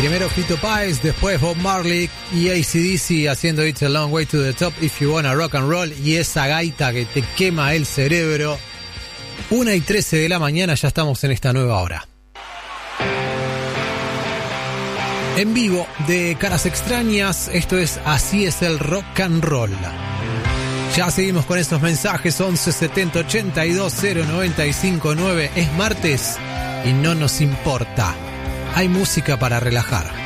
Primero Fito Páez, después Bob Marley y AC/DC haciendo It's a Long Way to the Top If You Wanna Rock and Roll, y esa gaita que te quema el cerebro. 1:13 de la mañana, ya estamos en esta nueva hora. En vivo de Caras Extrañas, esto es Así es el Rock and Roll. Ya seguimos con esos mensajes. 11 70 82 095 9. Es martes y no nos importa. Hay música para relajar.